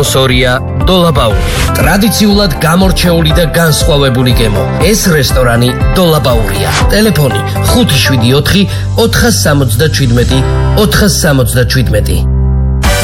სპონსორია დოლაბაური. ტრადიციულად გამორჩეული და განსხვავებული გემო. ეს რესტორანი დოლაბაურია. ტელეფონი 574 477 477.